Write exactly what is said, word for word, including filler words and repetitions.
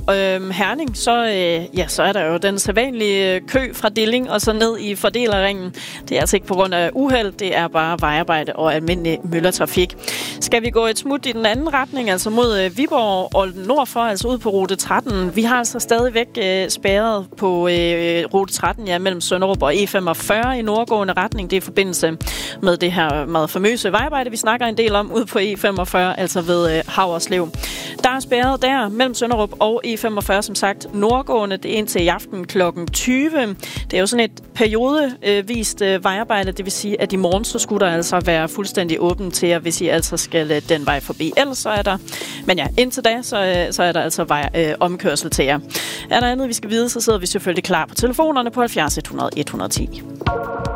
øh, Herning, så, øh, ja, så er der jo den sædvanlige kø fra Dilling og så ned i fordelerringen. Det er altså ikke på grund af uheld, det er bare vejarbejde og almindelig møllertrafik. Skal vi gå et smut i den anden retning, altså mod øh, Viborg og nordfor, altså ud på rute tretten. Vi har altså stadigvæk øh, spærret på øh, rute tretten, ja, mellem Sønderup og E femogfyrre i nordgående retning. Det er i forbindelse med det her meget famøse vejarbejde, vi snakker en del om, ud på E femogfyrre, altså ved øh, Haverslev. Der er spærret der mellem Sønderup og E femogfyrre, som sagt, nordgående. Det er indtil i aften klokken tyve. Det er jo sådan et periodevist øh, vejarbejde, det vil sige, at i morgen så skulle der altså være fuldstændig åben til jer, hvis I altså skal øh, den vej forbi. Ellers så er der, men ja, indtil da, så, øh, så er der altså vej, øh, omkørsel til jer. Er der andet, vi skal vide, så sidder vi selvfølgelig klar på telefonerne på halvfjerds hundrede et hundrede og ti.